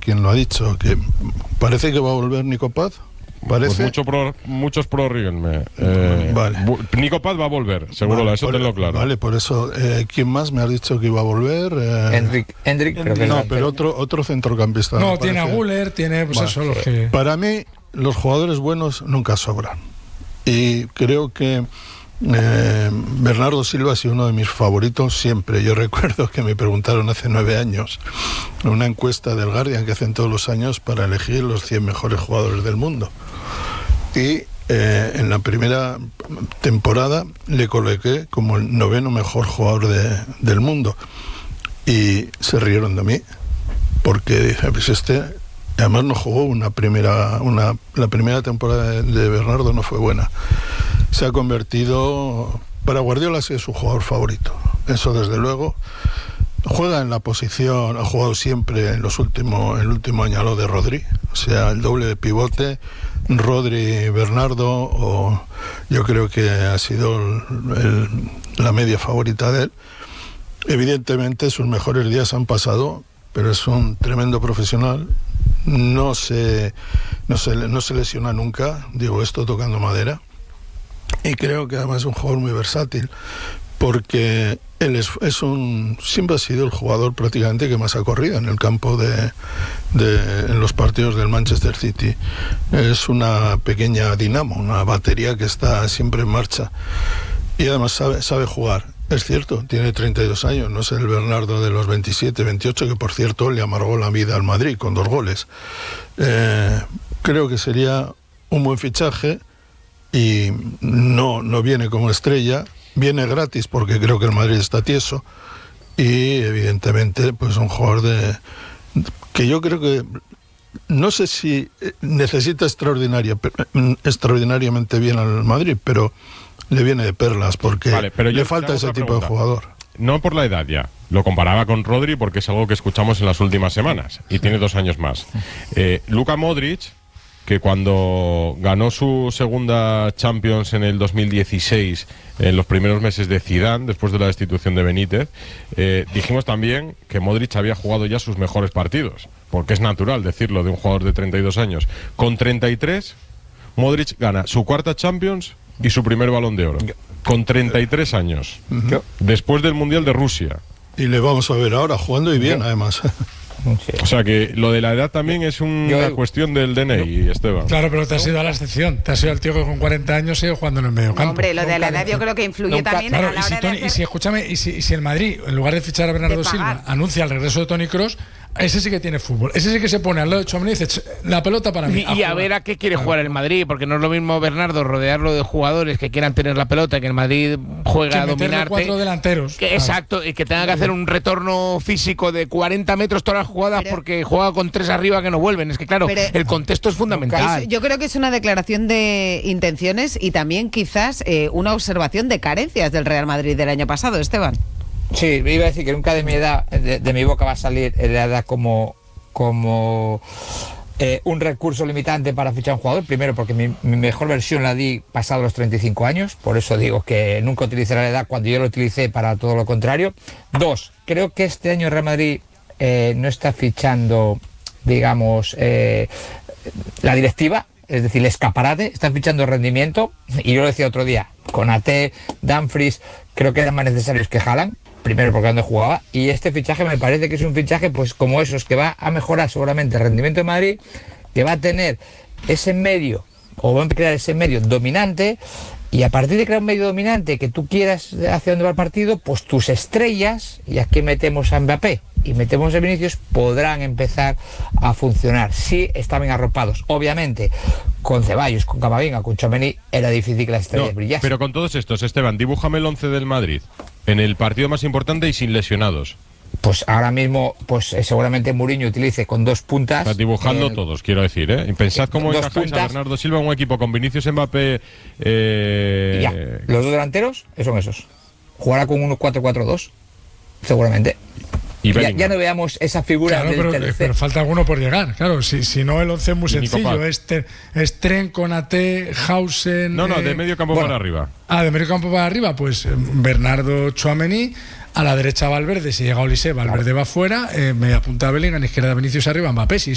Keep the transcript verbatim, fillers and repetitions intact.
quién lo ha dicho, que parece que va a volver Nico Paz. ¿Parece? Pues mucho pro, muchos prorríguenme. Eh, vale. Nico Paz va a volver, seguro, vale, eso por, tenlo claro. Vale, por eso. Eh, ¿Quién más me ha dicho que iba a volver? Eh, Hendrik, Hendrik, creo que no, pero otro, otro centrocampista. No, tiene a Güler, tiene pues vale. eso los que... Para mí, los jugadores buenos nunca sobran. Y creo que eh, Bernardo Silva ha sido uno de mis favoritos siempre. Yo recuerdo que me preguntaron hace nueve años en una encuesta del Guardian que hacen todos los años para elegir los cien mejores jugadores del mundo. Y eh, en la primera temporada le coloqué como el noveno mejor jugador de, del mundo. Y se rieron de mí, porque dije, pues este, además no jugó una primera, una, la primera temporada de, de Bernardo no fue buena. Se ha convertido, para Guardiola es su jugador favorito, eso desde luego. Juega en la posición, ha jugado siempre en los últimos, el último año a lo de Rodri, o sea, el doble de pivote, Rodri, Bernardo, o yo creo que ha sido el, el, la media favorita de él. Evidentemente sus mejores días han pasado, pero es un tremendo profesional, no se, no se, no se lesiona nunca, digo esto tocando madera, y creo que además es un jugador muy versátil, porque él es, es un siempre ha sido el jugador prácticamente que más ha corrido en el campo de, de en los partidos del Manchester City. Es una pequeña dinamo, una batería que está siempre en marcha, y además sabe, sabe jugar. Es cierto, tiene treinta y dos años, no es el Bernardo de los veintisiete, veintiocho, que por cierto le amargó la vida al Madrid con dos goles. Eh, creo que sería un buen fichaje, y no, no viene como estrella, viene gratis porque creo que el Madrid está tieso, y evidentemente pues un jugador de que yo creo que no sé si necesita extraordinaria, extraordinariamente bien al Madrid, pero le viene de perlas porque vale, pero le falta ese tipo pregunta. de jugador. No por la edad ya, lo comparaba con Rodri porque es algo que escuchamos en las últimas semanas y tiene dos años más. Eh, Luka Modric, que cuando ganó su segunda Champions en el dos mil dieciséis, en los primeros meses de Zidane, después de la destitución de Benítez, eh, dijimos también que Modric había jugado ya sus mejores partidos, porque es natural decirlo de un jugador de treinta y dos años. Con treinta y tres, Modric gana su cuarta Champions y su primer Balón de Oro. Con treinta y tres años, uh-huh. después del Mundial de Rusia. Y le vamos a ver ahora jugando y bien, además. Sí. O sea que lo de la edad también es una yo, cuestión del D N I, yo, Esteban. Claro, pero te has ido a la excepción. Te has ido al tío que con cuarenta años sigue jugando en el medio campo. No, hombre, lo de la edad yo creo que influye nunca, también claro, a la y si hora Tony, de hacer... y si, escúchame, y si, y si el Madrid, en lugar de fichar a Bernardo Silva, anuncia el regreso de Toni Kroos, ese sí que tiene fútbol. Ese sí que se pone al lado de Tchouaméni y dice, la pelota para mí. Y a, y a ver a qué quiere claro. jugar el Madrid, porque no es lo mismo, Bernardo, rodearlo de jugadores que quieran tener la pelota, que el Madrid juega que a dominarte. cuatro delanteros. Que, claro. Exacto, y que tenga que hacer un retorno físico de cuarenta metros todas las jugadas pero, porque juega con tres arriba que no vuelven. Es que claro, pero, el contexto es fundamental. Es, yo creo que es una declaración de intenciones y también quizás eh, una observación de carencias del Real Madrid del año pasado, Esteban. Sí, iba a decir que nunca de mi edad, de, de mi boca va a salir la edad como como eh, un recurso limitante para fichar a un jugador. Primero porque mi, mi mejor versión la di pasado los treinta y cinco años, por eso digo que nunca utilizaré la edad cuando yo lo utilicé para todo lo contrario. Dos, creo que este año Real Madrid eh, no está fichando, digamos, eh, la directiva, es decir, el escaparate, están fichando rendimiento, y yo lo decía otro día, Konaté, Dumfries, creo que eran más necesarios que Haaland. Primero porque donde jugaba, y este fichaje me parece que es un fichaje pues como esos que va a mejorar seguramente el rendimiento de Madrid, que va a tener ese medio o va a crear ese medio dominante, y a partir de crear un medio dominante que tú quieras hacia dónde va el partido, pues tus estrellas, y aquí metemos a Mbappé y metemos a Vinicius, podrán empezar a funcionar si están bien arropados. Obviamente con Ceballos, con Camavinga, con Tchouaméni era difícil que las estrellas no, brillasen. Pero con todos estos, Esteban, dibújame el once del Madrid en el partido más importante y sin lesionados. Pues ahora mismo, pues eh, seguramente Mourinho utilice con dos puntas. Estás dibujando eh, todos, quiero decir, ¿eh? Y pensad cómo encajáis a Bernardo Silva en un equipo con Vinicius, Mbappé... Eh... Ya, los dos delanteros son esos. Jugará con un cuatro cuatro dos, seguramente. Y ya, ya no veamos esa figura claro, del pero, pero falta alguno por llegar. Claro, si, si no el once es muy sencillo. Es, es Tren, Konaté, Hausen... No, no, eh, de medio campo bueno, para arriba. Ah, de medio campo para arriba, pues eh, Bernardo, Tchouaméni, a la derecha Valverde, si llega Olise, Valverde claro. va fuera, eh, media punta Bellingham, izquierda Vinicius, arriba Mbappé. Si